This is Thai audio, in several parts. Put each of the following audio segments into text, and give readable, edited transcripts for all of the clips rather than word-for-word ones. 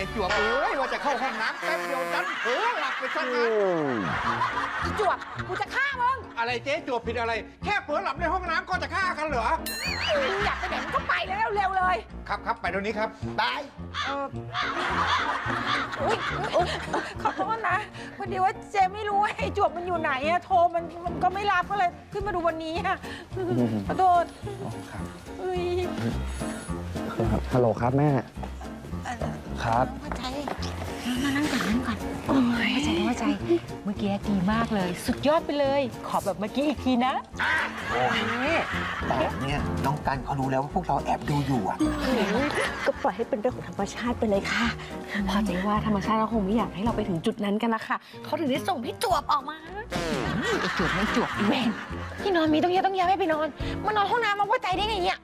จวบเอ้ยว่าจะเข้าห้องน้ำแป๊บเดียวดันเผลอหลับไปซะงั้นจวบกูจะฆ่ามึงอะไรเจ๊จวบผิดอะไรแค่เผลอหลับในห้องน้ำก็จะฆ่ากันเหรออยากไปไหนมึงก็ไปเร็วเลยครับไปเดี๋ยวนี้ครับไปขอโทษนะพอดีว่าเจไม่รู้ว่าไอ้จวบมันอยู่ไหนอะโทรมันก็ไม่รับก็เลยขึ้นมาดูวันนี้อะขอโทษครับฮัลโหลครับแม่ครับเข้าใจมานั่งก่อนเข้าใจเมื่อกี้ดีมากเลยสุดยอดไปเลยขอแบบเมื่อกี้อีกทีนะโอ้ยแบบเนี้ยน้องกันเขารู้แล้วว่าพวกเราแอบดูอยู่อ่ะก็ปล่อยให้เป็นเรื่องของธรรมชาติไปเลยค่ะพอใจว่าธรรมชาติเราคงไม่อยากให้เราไปถึงจุดนั้นกันนะคะเขาถึงได้ส่งพี่จวบออกมาไอ้จวบไม่จวบอีเวนที่นอนมีต้องเยอะไม่ไปนอนมานอนห้องน้ำมาว่าใจได้ไงเนี่ย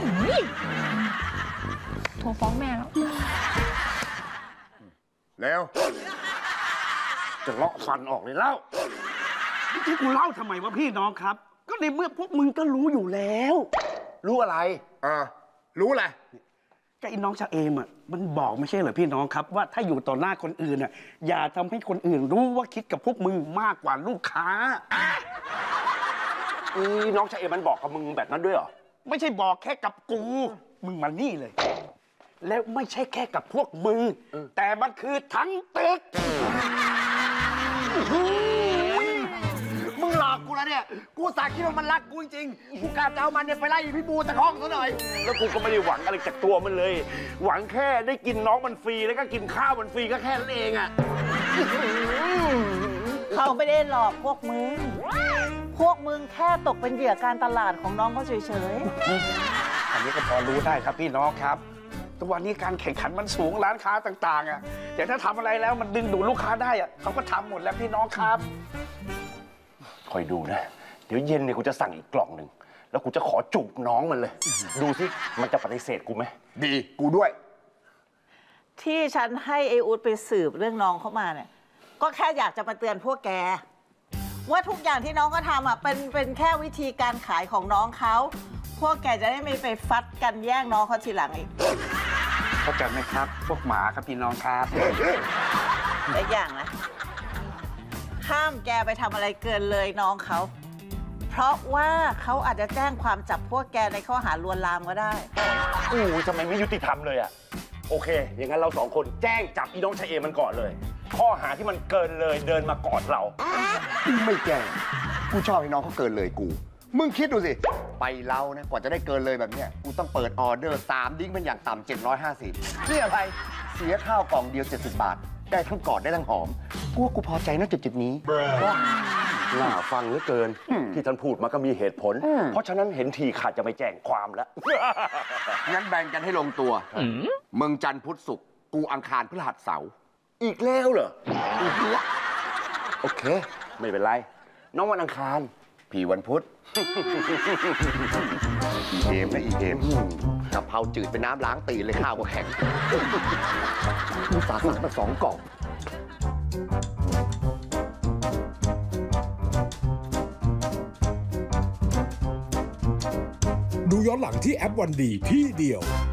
โทรฟ้องแม่แล้วจะเลาะฟันออกเลยเล่าที่กูเล่าทำไมวะพี่น้องครับก็ในเมื่อพวกมึงก็รู้อยู่แล้วรู้อะไรรู้อะไรก็ไอ้น้องชาเอมอ่ะมันบอกไม่ใช่เหรอพี่น้องครับว่าถ้าอยู่ต่อหน้าคนอื่นอ่ะอย่าทำให้คนอื่นรู้ว่าคิดกับพวกมึงมากกว่าลูกค้าน้องชาเอมมันบอกกับมึงแบบนั้นด้วยเหรอไม่ใช่บอกแค่กับกูมึงมานี่เลยแล้วไม่ใช่แค่กับพวกมึงแต่มันคือทั้งตึกมึงหลอกกูแล้วเนี่ยกูสาคิดว่ามันรักกูจริงกูกล้าจะเอามันเนี่ยไปไล่พี่บูจากห้องซะหน่อยแล้วกูก็ไม่ได้หวังอะไรจากตัวมันเลยหวังแค่ได้กินน้องมันฟรีแล้วก็กินข้าวมันฟรีก็แค่นั้นเองอ่ะเขาไม่ได้หลอกพวกมึงแค่ตกเป็นเหยื่อการตลาดของน้องเขาเฉยอันนี้ก็พอรู้ได้ครับพี่น้องครับทุกวันนี้การแข่งขันมันสูงร้านค้าต่างๆอ่ะแต่ถ้าทำอะไรแล้วมันดึงดูดลูกค้าได้อ่ะเขาก็ทำหมดแล้วพี่น้องครับคอยดูนะเดี๋ยวเย็นเนี่ยกูจะสั่งอีกกล่องหนึ่งแล้วกูจะขอจูบน้องมันเลยดูสิมันจะปฏิเสธกูไหมดีกูด้วยที่ฉันให้ไออู๊ดไปสืบเรื่องน้องเข้ามาเนี่ยก็แค่อยากจะมาเตือนพวกแกว่าทุกอย่างที่น้องก็ทำอ่ะเป็นแค่วิธีการขายของน้องเขาพวกแกจะได้ไม่ไปฟัดกันแย่งน้องเขาทีหลังอีกเข้าใจไหมครับพวกหมาครับพี่น้องครับอีกอย่างนะห้ามแกไปทำอะไรเกินเลยน้องเขาเพราะว่าเขาอาจจะแจ้งความจับพวกแกในข้อหาลวนลามก็ได้โอ้ยทำไมไม่ยุติธรรมเลยอ่ะโอเคอย่างนั้นเราสองคนแจ้งจับอีน้องชาเอมันก่อนเลยข้อหาที่มันเกินเลยเดินมากอดเราไม่แจ้งกูชอบให้น้องเขาเกินเลยกูมึงคิดดูสิไปเล่านะกว่าจะได้เกินเลยแบบเนี้ยกูต้องเปิดออเดอร์3ดิ้งเป็นอย่างต่ำ750นี่อะไรเสียข้าวกล่องเดียว70 บาทได้ทั้งกอดได้ทั้งหอมกูพอใจนะจุดนี้น่าฟังเหลือเกินที่ท่านพูดมาก็มีเหตุผลเพราะฉะนั้นเห็นทีขาดจะไม่แจ้งความแล้วงั้นแบ่งกันให้ลงตัวมึงจันทร์พุธศุกร์กูอังคารพฤหัสเสาร์อีกแล้วเหรอโอเคไม่เป็นไรน้องวันอังคารพี่วันพุธอีเกมนะอีเกมกะเพราจืดเป็นน้ำล้างตีนเลยข้าวก็แข็งกูสั่งมา2 กล่องดูย้อนหลังที่แอปวันดีที่เดียว